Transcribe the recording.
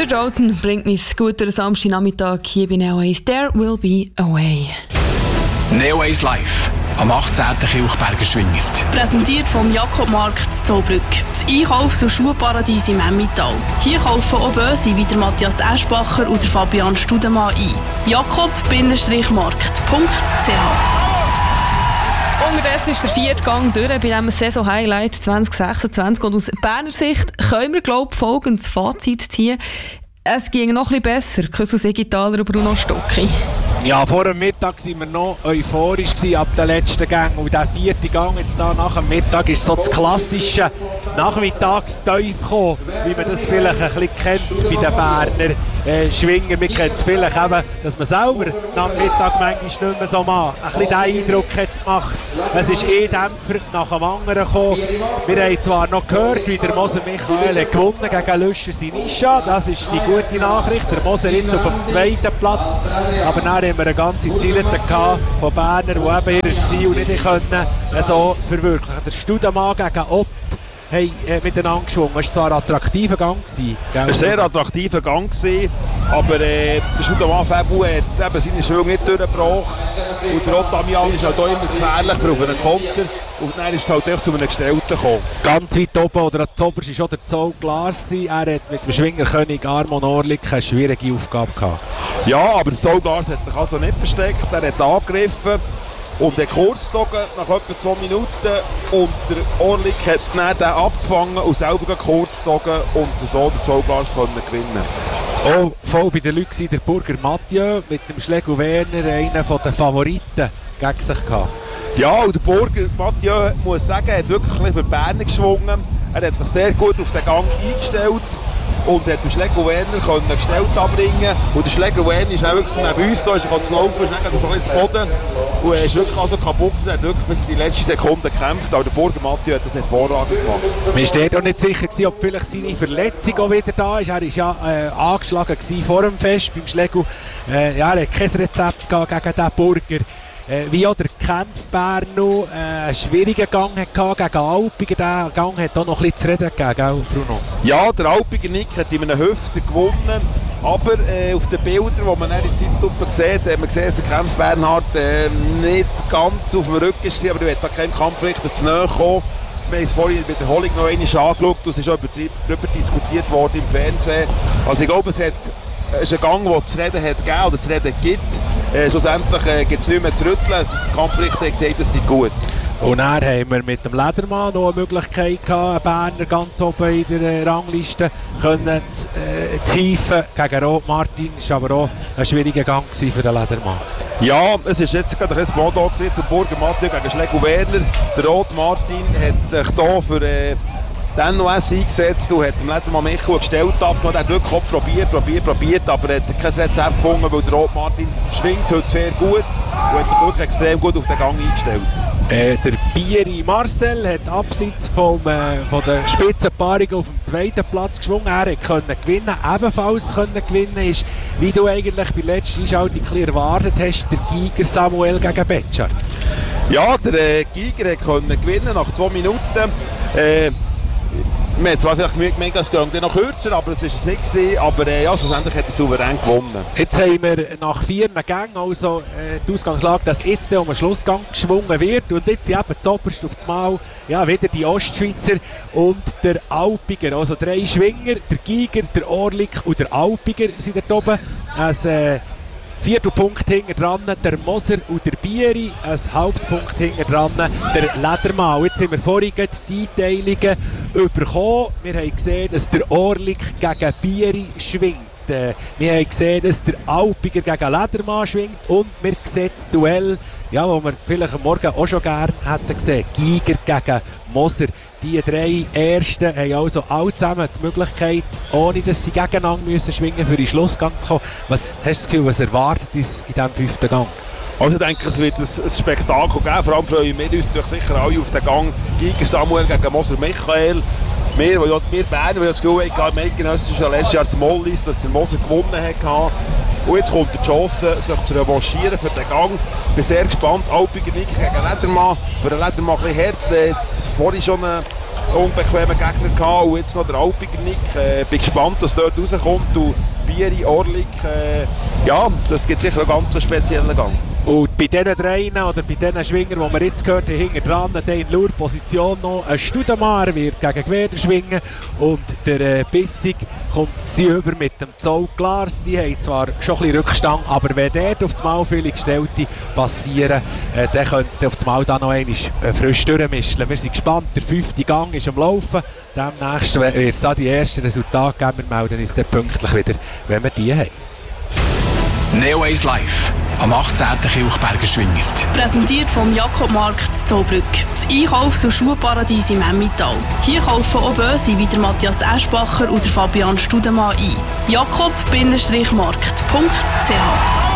Dalton bringt uns gut durch den Samstagnachmittag hier bei Neoways. There will be a way. Neoways Live am 18. Kilchberger Schwingert. Präsentiert vom Jakobmarkt in Zollbrück. Das Einkaufs- und Schuhparadies im Emmental. Hier kaufen auch Böse wie der Matthias Eschbacher und der Fabian Studemann ein. jakob-markt.ch. Unterdessen ist der 4. Gang durch bei diesem Saison-Highlight 2026 und aus Berner Sicht können wir, glaube ich, folgendes Fazit ziehen. Es ging noch ein bisschen besser, Küssel Sigitaler und Bruno Stocki. Ja, vor dem Mittag waren wir noch euphorisch ab den letzten Gang. Und der 4. Gang jetzt da nach dem Mittag ist so das klassische Nachmittagstief gekommen, wie man das vielleicht ein bisschen kennt bei den Berner Schwinger. Wir kennen es vielleicht eben, dass man selber nach dem Mittag manchmal nicht mehr so macht. Ein bisschen diesen Eindruck hat es gemacht. Es ist Dämpfer nach dem anderen gekommen. Wir haben zwar noch gehört, wie der Moser Michael gewonnen gegen Lüscher Sinischa. Das ist die gute Nachricht. Der Moser jetzt auf dem 2. Platz. Aber dann haben wir eine ganze Zielete von Berner, die eben ihre Ziele nicht können, so verwirklichen. Der Studemann gegen Ott haben miteinander geschwungen. Es war zwar ein attraktiver Gang. Es war ein sehr attraktiver Gang, aber der Studemann-Fabio hat eben seine Schwung nicht durchgebracht. Und der Ottamian ist halt auch immer gefährlich für auf einen Konter. Und dann ist es halt echt zu einem Gestellten gekommen. Ganz weit oben, oder an Zoberst war schon der Zoll Glars. Er hat mit dem Schwingerkönig Armon Orlik eine schwierige Aufgabe gehabt. Ja, aber der Zoll Glars hat sich also nicht versteckt. Er hat angegriffen. Und er kurz gezogen, nach etwa 2 Minuten. Und der Orlik hat dann den abgefangen und selber kurz gezogen. Und so der Zollglas gewinnen. Auch voll bei den Leuten der Burger Mathieu mit dem Schlegel Werner, einer der Favoriten, gegen sich gehabt. Ja, und der Burger Mathieu, muss sagen, hat wirklich für Berner geschwungen. Er hat sich sehr gut auf den Gang eingestellt. Und hat den Schlegel Werner gestellt abbringen. Und der Schlegel Werner ist auch wirklich neben uns, so ist er zu laufen, ist dann so ins Boden. Und er ist wirklich also kaputt gewesen, hat wirklich bis in die letzte Sekunde gekämpft. Aber der Burger Mathieu hat das hervorragend gemacht. Man war dort auch nicht sicher gewesen, ob vielleicht seine Verletzung auch wieder da ist. Er war ja angeschlagen vor dem Fest beim Schlegel. Er hat kein Rezept gegen den Burger. Wie auch der Kampf-Berno einen schwierigen Gang hatte gegen Alpiger. Der Gang hat auch noch ein bisschen zu reden gegeben, Bruno. Ja, der Alpiger Nick hat in einem Hüfter gewonnen. Aber auf den Bildern, die man in der Zeitlupe sieht, man sieht, dass der Kampf Bernhard nicht ganz auf dem Rücken ist. Aber er hat da keinem Kampfrichter zu nahe kommen. Wir haben es vorhin in der Wiederholung noch einmal angeschaut. Es ist auch darüber diskutiert worden im Fernsehen. Also ich glaube, es ist ein Gang, der zu reden hat gegeben oder zu reden gibt. Schlussendlich gibt es nichts mehr zu rütteln. Der Kampfrichter hat gesagt, das sei gut. Und dann haben wir mit dem Ledermann noch eine Möglichkeit gehabt, einen Berner ganz oben in der Rangliste können zu hieven gegen Rot Martin. Das war aber auch ein schwieriger Gang für den Ledermann. Ja, es war jetzt gerade ein Mondo zum Burger Mathieu gegen Schlegel Werner. Der Rot Martin hat sich hier für den NOS eingesetzt und hat dem Ledermann Michael gestellt abgenommen. Er hat wirklich auch probiert, aber er hat kein Rezept gefunden, weil der Rot Martin schwingt heute sehr gut und hat sich wirklich extrem gut auf den Gang eingestellt. Der Bieri Marcel hat abseits von der Spitzenpaarung auf dem 2. Platz geschwungen. Er konnte gewinnen, ebenfalls gewinnen ist, wie du eigentlich bei der letzten Einschaltung erwartet hast, der Giger Samuel gegen Betschart. Ja, der Giger konnte gewinnen nach 2 Minuten. Wir haben zwar vielleicht gemerkt, es geht noch kürzer, aber es war es nicht gewesen. Aber ja, schlussendlich hat er souverän gewonnen. Jetzt haben wir nach 4 Gängen also die Ausgangslage, dass jetzt um den Schlussgang geschwungen wird. Und jetzt sind eben zuoberst auf das Mal wieder die Ostschweizer und der Alpiger. Also 3 Schwinger, der Giger, der Orlik und der Alpiger sind dort oben. Ein Viertelpunkt hinten dran, der Moser und der Bieri, ein halbes Punkt hinten dran, der Ledermann. Jetzt haben wir vorhin die Einteilungen bekommen. Wir haben gesehen, dass der Orlik gegen Bieri schwingt. Wir haben gesehen, dass der Alpiger gegen Ledermann schwingt. Und wir sehen das Duell, das wir vielleicht am Morgen auch schon gerne hätten gesehen. Giger gegen Moser. Die 3 Ersten haben also alle zusammen die Möglichkeit, ohne dass sie gegeneinander müssen schwingen, für den Schlussgang zu kommen. Was hast du das Gefühl, was erwartet uns in diesem 5. Gang? Also ich denke, es wird ein Spektakel geben. Vor allem freuen wir uns sicher alle auf den Gang. Giger Samuel gegen Moser Michael. Wir Berner, die das Gefühl hatten, im Eidgenössischen letztes Jahr zum Mollis, dass der Moser gewonnen hat. Und jetzt kommt die Chance, sich zu revanchieren für den Gang. Ich bin sehr gespannt. Alpiger Nick gegen Ledermann. Für den Ledermann ein bisschen hart. Jetzt vorhin schon unbequemen Gegner gehabt und jetzt noch der Alpiger Nick. Bin gespannt, was dort rauskommt. Und Bieri, Orlik, ja, das gibt sicher einen ganz speziellen Gang. Und bei diesen dreien oder bei diesen Schwingern, die wir jetzt gehört haben, hinten dran, der in Lur-Position noch ein Studemar wird gegen Gweder schwingen und der Bissig kommt sie über mit dem Zoll Glars. Die haben zwar schon ein bisschen Rückstand, aber wenn dort auf das Mal viele Gestellte passieren, dann könnte es auf das Mal da noch einmal frisch durchmischen. Wir sind gespannt, der 5. Gang ist am Laufen. Demnächst wird es da die ersten Resultate geben. Wir melden uns dann pünktlich wieder, wenn wir die haben. Neo Ace Live am 18. Kilchberger schwingert. Präsentiert vom Jakobmarkt in Zollbrück. Das Einkaufs- und Schuhparadies im Emmental. Hier kaufen auch Böse wie der Matthias Eschbacher und der Fabian Studemann ein. jakob-markt.ch